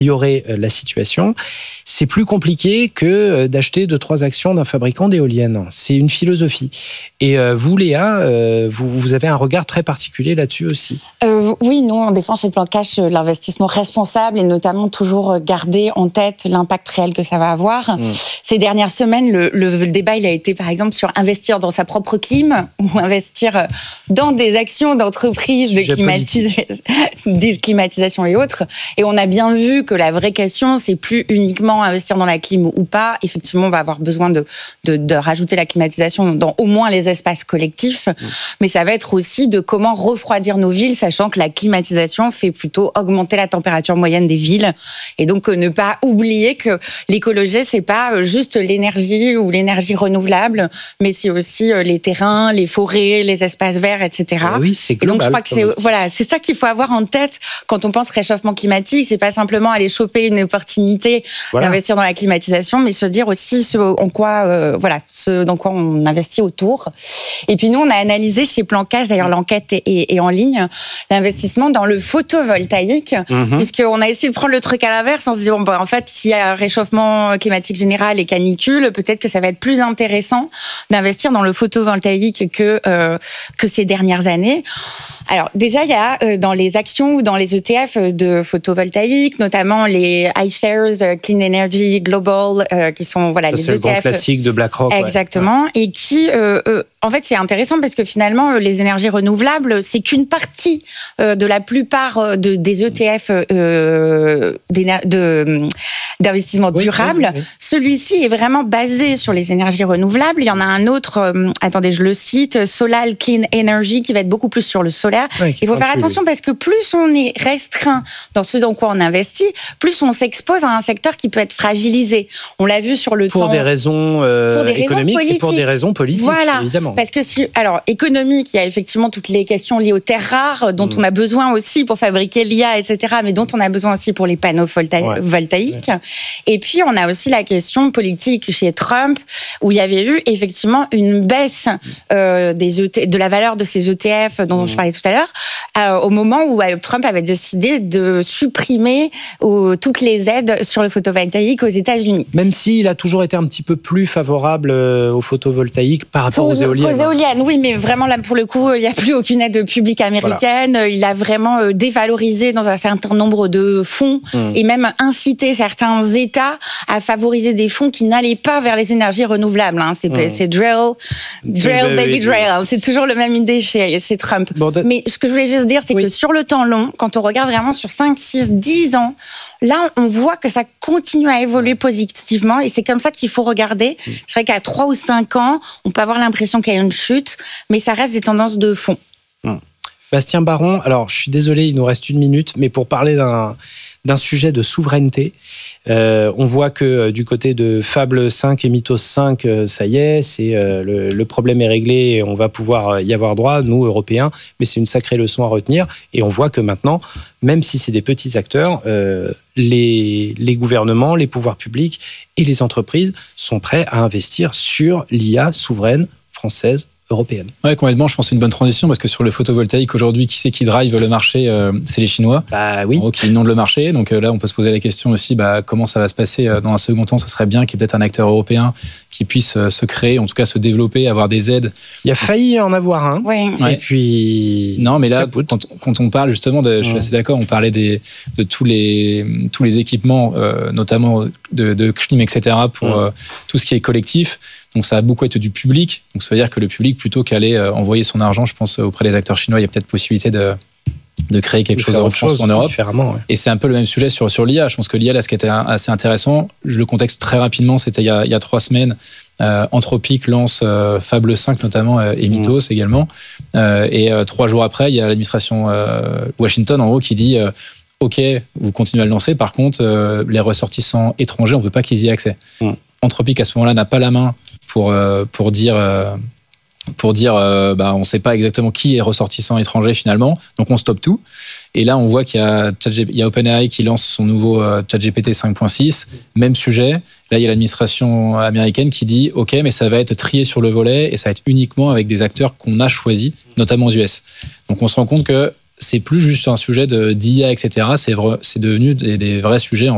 améliorer la situation, c'est plus compliqué que d'acheter 2-3 actions d'un fabricant d'éoliennes. C'est une philosophie. Et vous, Léa, vous avez un regard très particulier là-dessus aussi. Oui, nous, on défend chez Plan Cash l'investissement responsable et notamment toujours garder en tête l'impact réel que ça va avoir. Ces dernières semaines, le débat, il a été par exemple sur investir dans sa propre clim ou investir dans des actions d'entreprise de climatisation et autres. Et on a bien vu que la vraie question, c'est plus uniquement investir dans la clim ou pas. Effectivement, on va avoir besoin de rajouter la climatisation dans au moins les espaces collectifs. Mais ça va être aussi de comment refroidir nos villes, sachant que la climatisation fait plutôt augmenter la température moyenne des villes. Et donc, ne pas oublier que l'écologie, c'est pas juste l'énergie ou l'énergie renouvelable, mais c'est aussi les terrains, les forêts, les espaces verts, etc. Oui, c'est global. Et donc, je crois que c'est ça qu'il faut avoir en tête quand on pense réchauffement climatique. C'est pas simplement aller choper une opportunité d'investir dans la climatisation, mais se dire aussi ce dans quoi on investit autour. Et puis nous, on a analysé chez Plan Cash, d'ailleurs l'enquête est en ligne, l'investissement dans le photovoltaïque, puisqu'on a essayé de prendre le truc à l'inverse en se disant, en fait, s'il y a un réchauffement climatique général et canicule, peut-être que ça va être plus intéressant d'investir dans le photovoltaïque que ces dernières années. Alors déjà, il y a dans les actions ou dans les ETF de photovoltaïque, notamment les iShares Clean Energy Global, qui sont les c'est ETF. le grand classique de BlackRock. Exactement, et qui, en fait, c'est intéressant parce que finalement, les énergies renouvelables, c'est qu'une partie de la plupart des ETF d'investissement durable. Oui. Celui-ci est vraiment basé sur les énergies renouvelables. Il y en a un autre, attendez, je le cite, Solal Clean Energy, qui va être beaucoup plus sur le solaire. Oui, il faut faire attention parce que plus on est restreint dans ce dans quoi on investit, plus on s'expose à un secteur qui peut être fragilisé. On l'a vu sur le temps. Pour des raisons économiques et pour des raisons politiques, évidemment. Parce que économique, il y a effectivement toutes les questions liées aux terres rares dont on a besoin aussi pour fabriquer l'IA, etc., mais dont on a besoin aussi pour les panneaux voltaïques. Ouais. Et puis, on a aussi la question politique chez Trump, où il y avait eu effectivement une baisse de la valeur de ces ETF dont je parlais tout à l'heure, au moment où Trump avait décidé de supprimer toutes les aides sur le photovoltaïque aux États-Unis. Même s'il a toujours été un petit peu plus favorable au photovoltaïque par rapport aux éoliennes. Aux éoliennes, oui, mais vraiment là, pour le coup, il n'y a plus aucune aide publique américaine. Voilà. Il a vraiment dévalorisé dans un certain nombre de fonds et même incité certains États à favoriser des fonds qui n'allaient pas vers les énergies renouvelables. C'est drill, baby drill. C'est toujours la même idée chez Trump. Mais ce que je voulais juste dire, c'est que sur le temps long, quand on regarde vraiment sur 5, 6, 10 ans, là, on voit que ça continue à évoluer positivement et c'est comme ça qu'il faut regarder. C'est vrai qu'à 3 ou 5 ans, on peut avoir l'impression qu'il y a une chute, mais ça reste des tendances de fond. Bastien Baron, alors je suis désolé, il nous reste 1 minute, mais pour parler d'un sujet de souveraineté, on voit que du côté de Fable 5 et Mythos 5, ça y est, le problème est réglé et on va pouvoir y avoir droit, nous, Européens, mais c'est une sacrée leçon à retenir. Et on voit que maintenant, même si c'est des petits acteurs, les gouvernements, les pouvoirs publics et les entreprises sont prêts à investir sur l'IA souveraine française, européenne. Ouais, complètement. Je pense que c'est une bonne transition parce que sur le photovoltaïque aujourd'hui, qui c'est qui drive le marché? C'est les Chinois. Bah oui. En gros, qui inondent le marché. Donc là, on peut se poser la question aussi, comment ça va se passer dans un second temps. Ce serait bien qu'il y ait peut-être un acteur européen qui puisse se créer, en tout cas se développer, avoir des aides. Il y a failli en avoir un. Oui. Ouais. Et puis. Non, mais là, quand on parle justement je suis assez d'accord. On parlait de tous les équipements, notamment de clim, etc. pour tout ce qui est collectif. Donc ça va beaucoup être du public. Donc ça veut dire que le public, plutôt qu'aller envoyer son argent, je pense, auprès des acteurs chinois, il y a peut-être possibilité de créer quelque chose en France ou en Europe. Ouais. Et c'est un peu le même sujet sur l'IA. Je pense que l'IA, là, ce qui était assez intéressant, le contexte très rapidement, c'était il y a 3 semaines, Anthropic lance Fable 5 notamment et Mythos également. Et 3 jours après, il y a l'administration Washington, en gros, qui dit OK, vous continuez à le lancer. Par contre, les ressortissants étrangers, on ne veut pas qu'ils y aient accès. Anthropic, à ce moment-là, n'a pas la main pour dire on ne sait pas exactement qui est ressortissant étranger finalement, donc on stoppe tout. Et là, on voit qu'il y a OpenAI qui lance son nouveau ChatGPT 5.6, même sujet. Là, il y a l'administration américaine qui dit OK, mais ça va être trié sur le volet et ça va être uniquement avec des acteurs qu'on a choisis, notamment aux US. Donc on se rend compte que c'est plus juste un sujet d'IA, etc. C'est devenu des vrais sujets en